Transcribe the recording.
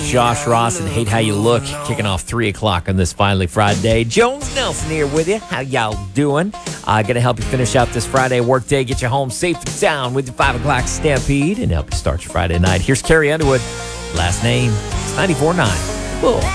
Josh Ross and Hate How You Look, kicking off 3 o'clock on this Finally Friday. Jones Nelson here with you. How y'all doing? Gonna help you finish out this Friday workday, get you home safe and sound with your 5 o'clock Stampede, and help you start your Friday night. Here's Carrie Underwood. Last name, it's 94.9. Bull.